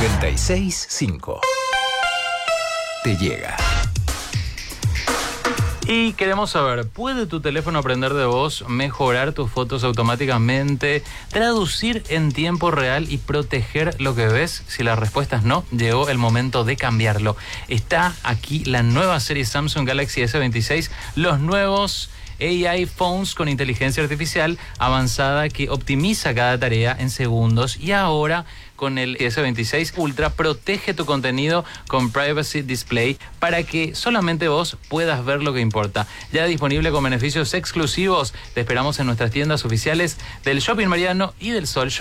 965 te llega. Y queremos saber, ¿puede tu teléfono aprender de voz, mejorar tus fotos automáticamente, traducir en tiempo real y proteger lo que ves? Si la respuesta es no, llegó el momento de cambiarlo. Está aquí la nueva serie Samsung Galaxy S26, los nuevos AI Phones con inteligencia artificial avanzada que optimiza cada tarea en segundos, y ahora con el S26 Ultra protege tu contenido con Privacy Display para que solamente vos puedas ver lo que importa. Ya disponible con beneficios exclusivos. Te esperamos en nuestras tiendas oficiales del Shopping Mariano y del Sol Shop.